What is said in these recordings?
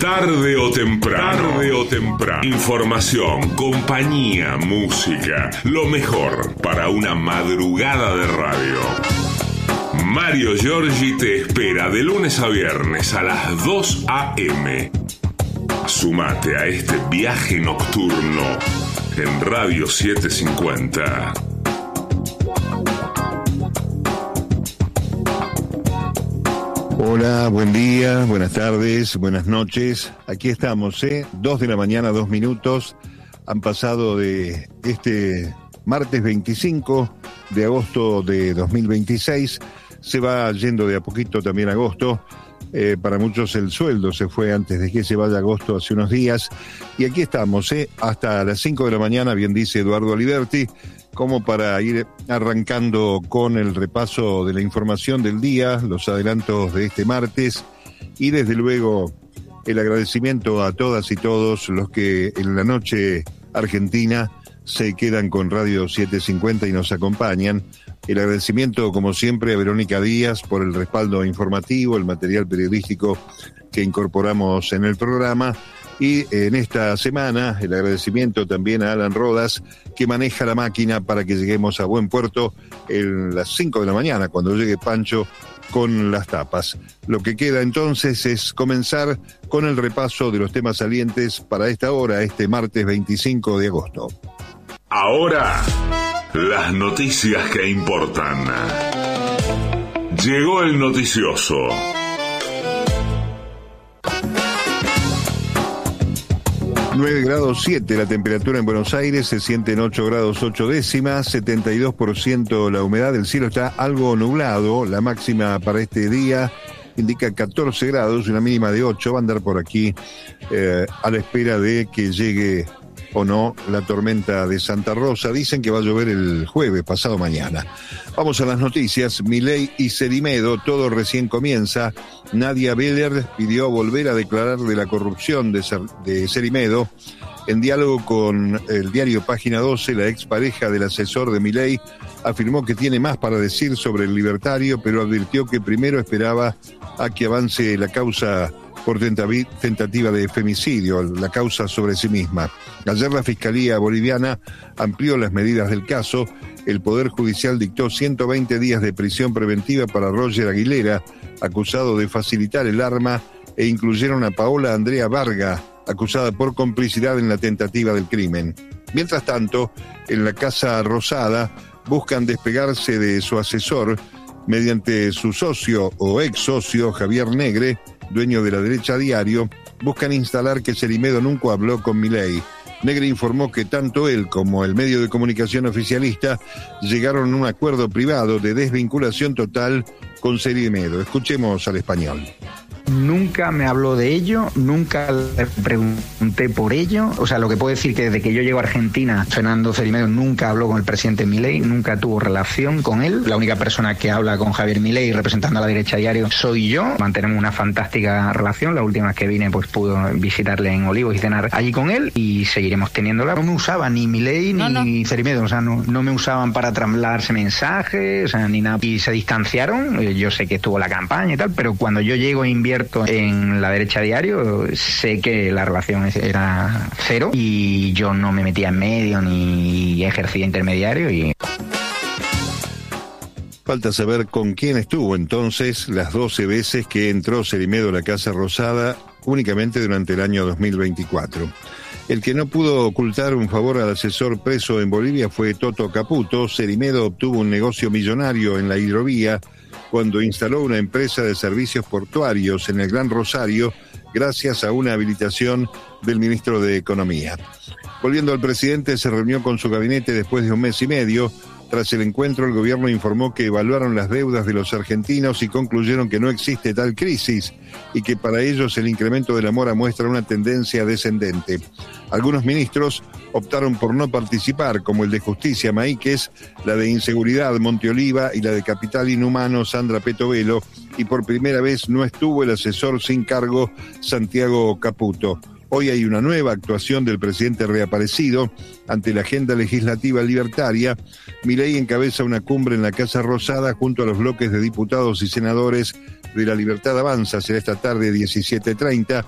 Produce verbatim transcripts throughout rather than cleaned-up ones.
Tarde o temprano. Tarde o temprano. Información, compañía, música. Lo mejor para una madrugada de radio. Mario Giorgi te espera de lunes a viernes a las dos a eme. Sumate a este viaje nocturno en Radio setecientos cincuenta. Hola, buen día, buenas tardes, buenas noches. Aquí estamos, ¿eh? Dos de la mañana, dos minutos. Han pasado de este martes veinticinco de agosto de dos mil veintiséis. Se va yendo de a poquito también agosto. Eh, para muchos el sueldo se fue antes de que se vaya agosto, hace unos días. Y aquí estamos, ¿eh? Hasta las cinco de la mañana, bien dice Eduardo Aliberti, como para ir arrancando con el repaso de la información del día, los adelantos de este martes y desde luego el agradecimiento a todas y todos los que en la noche argentina se quedan con Radio setecientos cincuenta y nos acompañan. El agradecimiento, como siempre, a Verónica Díaz por el respaldo informativo, el material periodístico que incorporamos en el programa. Y en esta semana, el agradecimiento también a Alan Rodas, que maneja la máquina para que lleguemos a buen puerto en las cinco de la mañana, cuando llegue Pancho con las tapas. Lo que queda entonces es comenzar con el repaso de los temas salientes para esta hora, este martes veinticinco de agosto. Ahora, las noticias que importan. Llegó el noticioso. nueve grados siete la temperatura en Buenos Aires, se siente en ocho grados ocho décimas, setenta y dos por ciento la humedad, el cielo está algo nublado, la máxima para este día indica catorce grados, una mínima de ocho, va a andar por aquí eh, a la espera de que llegue o no la tormenta de Santa Rosa. Dicen que va a llover el jueves, pasado mañana. Vamos a las noticias. Milei y Cerimedo, todo recién comienza. Nadia Beller pidió volver a declarar de la corrupción de, de Cerimedo. En diálogo con el diario Página doce, la expareja del asesor de Milei afirmó que tiene más para decir sobre el libertario, pero advirtió que primero esperaba a que avance la causa por tentativa de femicidio, la causa sobre sí misma. Ayer la Fiscalía Boliviana amplió las medidas del caso. El Poder Judicial dictó ciento veinte días de prisión preventiva para Roger Aguilera, acusado de facilitar el arma, e incluyeron a Paola Andrea Varga, acusada por complicidad en la tentativa del crimen. Mientras tanto, en la Casa Rosada buscan despegarse de su asesor mediante su socio o ex socio Javier Negre, dueño de La Derecha Diario. Buscan instalar que Cerimedo nunca habló con Milei. Negre informó que tanto él como el medio de comunicación oficialista llegaron a un acuerdo privado de desvinculación total con Cerimedo. Escuchemos al español. Nunca me habló de ello, nunca le pregunté por ello. O sea, lo que puedo decir que desde que yo llego a Argentina, Fernando Cerimedo nunca habló con el presidente Milei, nunca tuvo relación con él. La única persona que habla con Javier Milei representando a La Derecha Diario soy yo. Mantenemos una fantástica relación. La última vez que vine, pues pude visitarle en Olivos y cenar allí con él, y seguiremos teniéndola. No me usaba ni Milei no, ni no. Cerimedo, o sea, no, no me usaban para trasladarse mensajes, o sea, ni nada. Y se distanciaron. Yo sé que estuvo la campaña y tal, pero cuando yo llego e invierto en La Derecha Diario, sé que la relación era cero y yo no me metía en medio ni ejercía intermediario. Y falta saber con quién estuvo entonces las doce veces que entró Cerimedo a la Casa Rosada únicamente durante el año dos mil veinticuatro. El que no pudo ocultar un favor al asesor preso en Bolivia fue Toto Caputo. Cerimedo obtuvo un negocio millonario en la hidrovía cuando instaló una empresa de servicios portuarios en el Gran Rosario gracias a una habilitación del ministro de Economía. Volviendo al presidente, se reunió con su gabinete después de un mes y medio. Tras el encuentro, el gobierno informó que evaluaron las deudas de los argentinos y concluyeron que no existe tal crisis y que para ellos el incremento de la mora muestra una tendencia descendente. Algunos ministros optaron por no participar, como el de Justicia Maíquez, la de Inseguridad Monteoliva y la de Capital Inhumano Sandra Petovelo, y por primera vez no estuvo el asesor sin cargo Santiago Caputo. Hoy hay una nueva actuación del presidente reaparecido ante la agenda legislativa libertaria. Milei encabeza una cumbre en la Casa Rosada junto a los bloques de diputados y senadores de La Libertad Avanza. Será esta tarde diecisiete treinta.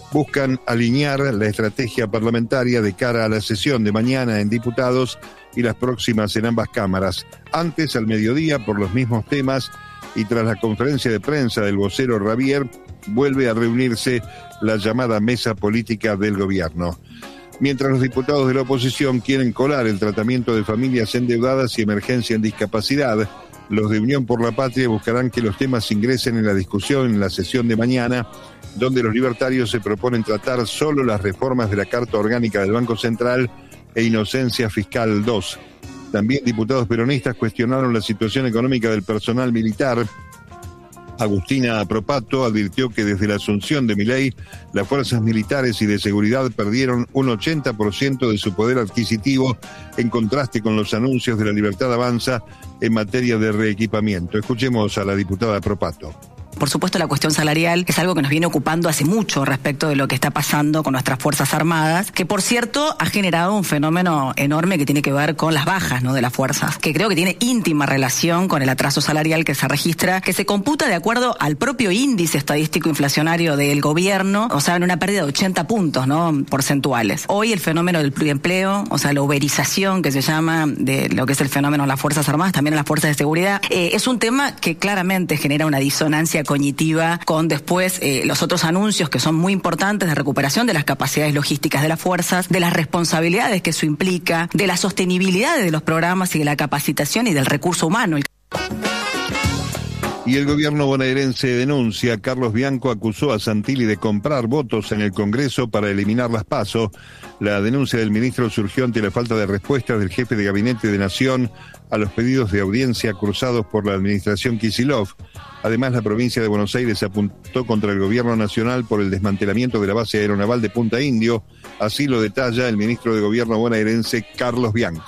buscan alinear la estrategia parlamentaria de cara a la sesión de mañana en diputados y las próximas en ambas cámaras. Antes, al mediodía, por los mismos temas y tras la conferencia de prensa del vocero Ravier, vuelve a reunirse la llamada mesa política del gobierno. Mientras los diputados de la oposición quieren colar el tratamiento de familias endeudadas y emergencia en discapacidad, los de Unión por la Patria buscarán que los temas ingresen en la discusión en la sesión de mañana, donde los libertarios se proponen tratar solo las reformas de la Carta Orgánica del Banco Central e Inocencia Fiscal dos. También diputados peronistas cuestionaron la situación económica del personal militar. Agustina Propato advirtió que desde la asunción de Milei, las fuerzas militares y de seguridad perdieron un ochenta por ciento de su poder adquisitivo, en contraste con los anuncios de la Libertad Avanza en materia de reequipamiento. Escuchemos a la diputada Propato. Por supuesto, la cuestión salarial es algo que nos viene ocupando hace mucho respecto de lo que está pasando con nuestras Fuerzas Armadas, que por cierto ha generado un fenómeno enorme que tiene que ver con las bajas, ¿no?, de las fuerzas, que creo que tiene íntima relación con el atraso salarial que se registra, que se computa de acuerdo al propio índice estadístico inflacionario del gobierno, o sea, en una pérdida de ochenta puntos, ¿no?, porcentuales. Hoy el fenómeno del pluriempleo, o sea, la uberización que se llama de lo que es el fenómeno de las Fuerzas Armadas, también en las fuerzas de seguridad, eh, es un tema que claramente genera una disonancia cognitiva con después eh, los otros anuncios que son muy importantes de recuperación de las capacidades logísticas de las fuerzas, de las responsabilidades que eso implica, de la sostenibilidad de los programas y de la capacitación y del recurso humano. Y el gobierno bonaerense denuncia. Carlos Bianco acusó a Santilli de comprar votos en el Congreso para eliminar las PASO. La denuncia del ministro surgió ante la falta de respuestas del jefe de gabinete de Nación a los pedidos de audiencia cruzados por la administración Kicillof. Además, la provincia de Buenos Aires apuntó contra el gobierno nacional por el desmantelamiento de la base aeronaval de Punta Indio. Así lo detalla el ministro de Gobierno bonaerense, Carlos Bianco.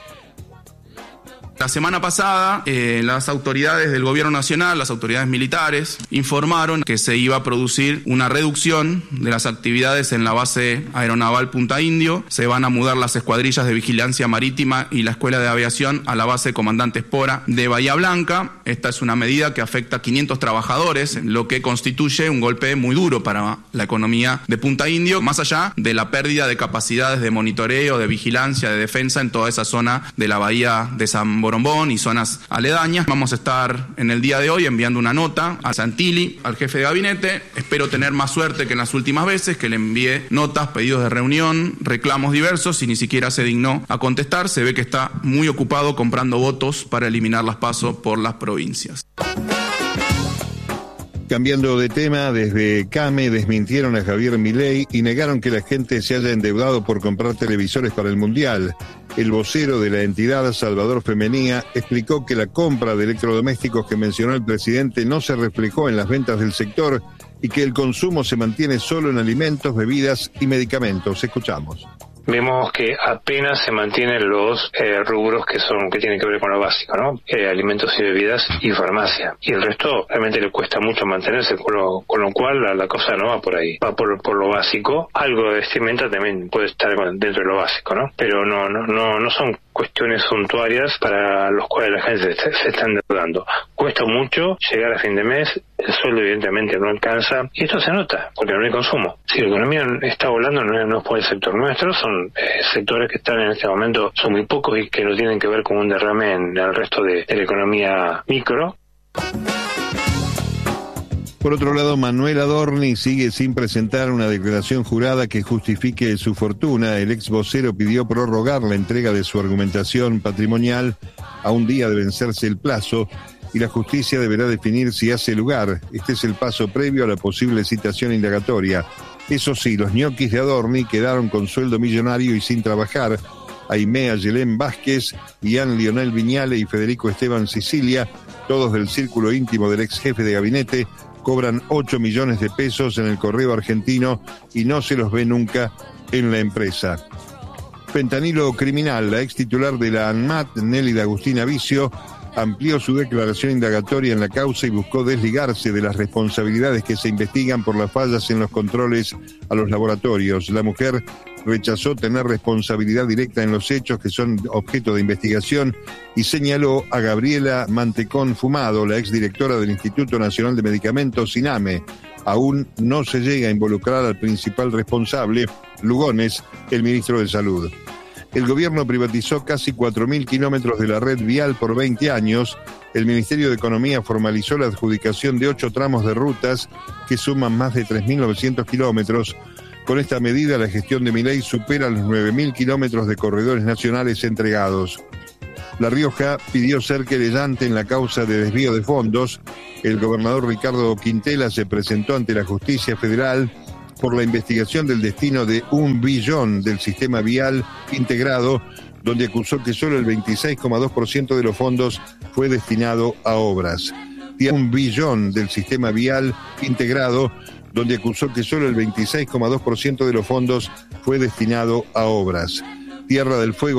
La semana pasada, eh, las autoridades del gobierno nacional, las autoridades militares, informaron que se iba a producir una reducción de las actividades en la base aeronaval Punta Indio. Se van a mudar las escuadrillas de vigilancia marítima y la escuela de aviación a la base Comandante Espora de Bahía Blanca. Esta es una medida que afecta a quinientos trabajadores, lo que constituye un golpe muy duro para la economía de Punta Indio, más allá de la pérdida de capacidades de monitoreo, de vigilancia, de defensa en toda esa zona de la bahía de San Borombón y zonas aledañas. Vamos a estar en el día de hoy enviando una nota a Santilli, al jefe de gabinete. Espero tener más suerte que en las últimas veces, que le envié notas, pedidos de reunión, reclamos diversos y ni siquiera se dignó a contestar. Se ve que está muy ocupado comprando votos para eliminar las PASO por las provincias. Cambiando de tema, desde CAME desmintieron a Javier Milei y negaron que la gente se haya endeudado por comprar televisores para el Mundial. El vocero de la entidad, Salvador Femenía, explicó que la compra de electrodomésticos que mencionó el presidente no se reflejó en las ventas del sector y que el consumo se mantiene solo en alimentos, bebidas y medicamentos. Escuchamos. Vemos que apenas se mantienen los eh, rubros que son que tienen que ver con lo básico, ¿no? Eh, alimentos y bebidas y farmacia. Y el resto realmente le cuesta mucho mantenerse, con lo, con lo cual la, la cosa no va por ahí. Va por, por lo básico. Algo de vestimenta también puede estar dentro de lo básico, ¿no? Pero no no no no son cuestiones suntuarias para los cuales la gente se, se está endeudando. Cuesta mucho llegar a fin de mes, el sueldo evidentemente no alcanza, y esto se nota, porque no hay consumo. Si la economía está volando, no, no es por el sector nuestro, son eh, sectores que están en este momento, son muy pocos y que no tienen que ver con un derrame en el resto de, de la economía micro. Por otro lado, Manuel Adorni sigue sin presentar una declaración jurada que justifique su fortuna. El ex vocero pidió prorrogar la entrega de su argumentación patrimonial a un día de vencerse el plazo y la justicia deberá definir si hace lugar. Este es el paso previo a la posible citación indagatoria. Eso sí, los ñoquis de Adorni quedaron con sueldo millonario y sin trabajar. Aimé Ayelén Vázquez, Ian Lionel Viñale y Federico Esteban Sicilia, todos del círculo íntimo del ex jefe de gabinete, cobran ocho millones de pesos en el correo argentino y no se los ve nunca en la empresa. Fentanilo criminal, la ex titular de la ANMAT, Nélida Agustina Vicio, amplió su declaración indagatoria en la causa y buscó desligarse de las responsabilidades que se investigan por las fallas en los controles a los laboratorios. La mujer rechazó tener responsabilidad directa en los hechos que son objeto de investigación y señaló a Gabriela Mantecón Fumado, la exdirectora del Instituto Nacional de Medicamentos, INAME. aún no se llega a involucrar al principal responsable, Lugones, el ministro de Salud. El gobierno privatizó casi cuatro mil kilómetros de la red vial por veinte años. El Ministerio de Economía formalizó la adjudicación de ocho tramos de rutas que suman más de tres mil novecientos kilómetros. Con esta medida, la gestión de Milei supera los nueve mil kilómetros de corredores nacionales entregados. La Rioja pidió ser querellante en la causa de desvío de fondos. El gobernador Ricardo Quintela se presentó ante la justicia federal por la investigación del destino de un billón del sistema vial integrado, donde acusó que solo el veintiséis coma dos por ciento de los fondos fue destinado a obras. Un billón del sistema vial integrado, donde acusó que solo el veintiséis coma dos por ciento de los fondos fue destinado a obras. Tierra del Fuego